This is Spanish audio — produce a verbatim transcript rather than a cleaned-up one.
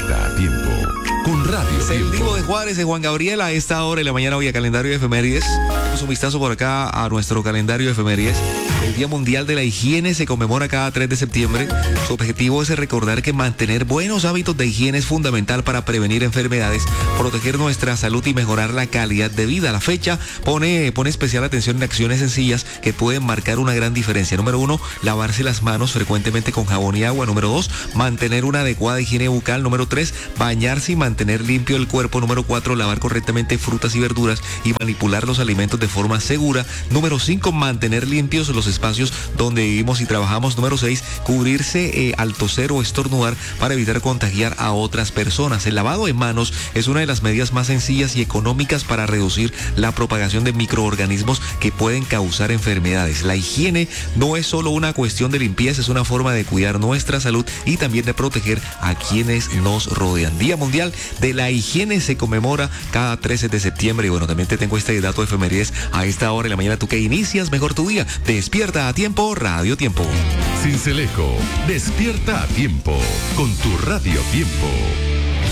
Despierta a tiempo con Radio Es el Tiempo. Divo de Juárez, de Juan Gabriel, a esta hora de la mañana. Hoy a calendario de efemérides. Damos un vistazo por acá a nuestro calendario de efemérides. El Día Mundial de la Higiene se conmemora cada tres de septiembre. Su objetivo es recordar que mantener buenos hábitos de higiene es fundamental para prevenir enfermedades, proteger nuestra salud y mejorar la calidad de vida. La fecha pone, pone especial atención en acciones sencillas que pueden marcar una gran diferencia. Número uno, lavarse las manos frecuentemente con jabón y agua. Número dos, mantener una adecuada higiene bucal. Número tres, bañarse y mantener limpio el cuerpo. Número cuatro, lavar correctamente frutas y verduras y manipular los alimentos de forma segura. Número cinco, mantener limpios los espacios donde vivimos y trabajamos. Número seis, cubrirse eh, al toser o estornudar para evitar contagiar a otras personas. El lavado de manos es una de las medidas más sencillas y económicas para reducir la propagación de microorganismos que pueden causar enfermedades. La higiene no es solo una cuestión de limpieza, es una forma de cuidar nuestra salud y también de proteger a quienes nos rodean. Día Mundial de la Higiene se conmemora cada trece de septiembre. Y bueno, también te tengo este dato de efemérides a esta hora de la mañana. Tú que inicias mejor tu día. Despierta a tiempo, Radio Tiempo. Cincelejo, despierta a tiempo con tu Radio Tiempo.